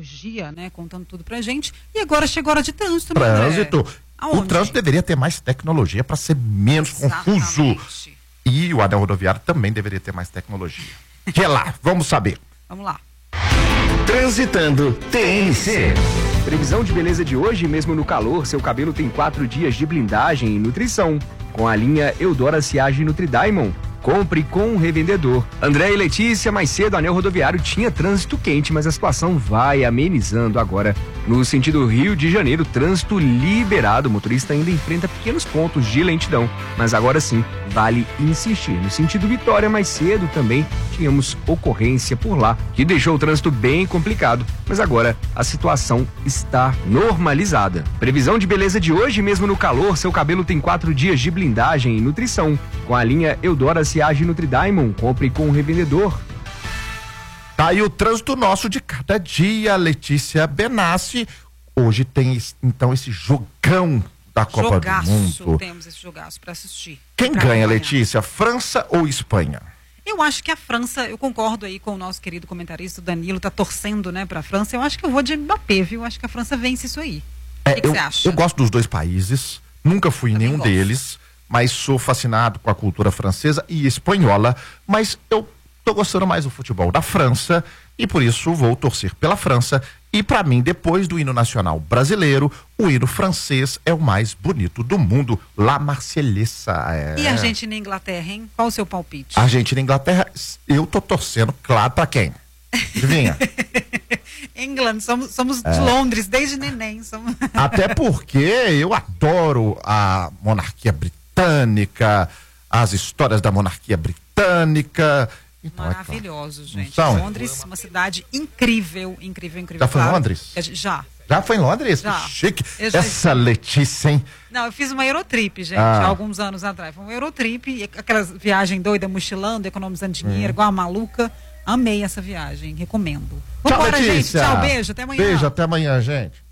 tecnologia, né? Contando tudo pra gente. E agora chegou a hora de trânsito, né? Trânsito. Aonde? O trânsito deveria ter mais tecnologia para ser menos confuso. E o anel rodoviário também deveria ter mais tecnologia. Que é lá, vamos saber. Vamos lá. Transitando TNC. Previsão de beleza de hoje, mesmo no calor, seu cabelo tem 4 dias de blindagem e nutrição. Com a linha Eudora Siage Nutridiamond. Compre com um revendedor. André e Letícia, mais cedo, o anel rodoviário tinha trânsito quente, mas a situação vai amenizando agora. No sentido Rio de Janeiro, trânsito liberado. O motorista ainda enfrenta pequenos pontos de lentidão, mas agora sim, vale insistir. No sentido Vitória, mais cedo também tínhamos ocorrência por lá, que deixou o trânsito bem complicado, mas agora a situação está normalizada. Previsão de beleza de hoje, mesmo no calor, seu cabelo tem 4 dias de blindagem e nutrição. Com a linha Eudora Siage Nutridiamond, compre com um revendedor. Tá aí o trânsito nosso de cada dia, Letícia Benassi. Hoje tem, então, esse jogão da Copa do Mundo. Temos esse jogaço para assistir. Quem ganha, Letícia? França ou Espanha? Eu acho que a França, eu concordo aí com o nosso querido comentarista, o Danilo, tá torcendo, né, pra França. Eu acho que eu vou de Mbappé, viu? Eu acho que a França vence isso aí. O que você acha? Eu gosto dos dois países, nunca fui em nenhum deles, mas sou fascinado com a cultura francesa e espanhola, mas eu tô gostando mais do futebol da França e por isso vou torcer pela França. E para mim, depois do hino nacional brasileiro, o hino francês é o mais bonito do mundo, La Marseillaise. E Argentina e Inglaterra, hein? Qual o seu palpite? Argentina e Inglaterra, eu tô torcendo, claro, para quem? Adivinha? England, somos de Londres, desde neném. Até porque eu adoro a monarquia britânica, as histórias da monarquia britânica. Então, maravilhosos, gente. Então, Londres, uma cidade incrível. Já foi em Londres? Já. Já foi em Londres? Já. Que chique. Essa Letícia, hein? Não, eu fiz uma Eurotrip, gente, há alguns anos atrás. Foi uma Eurotrip, aquelas viagem doida, mochilando, economizando dinheiro, igual a maluca. Amei essa viagem, recomendo. Tchau, Vambora, Letícia. gente. Tchau, beijo, até amanhã. Beijo, até amanhã, gente.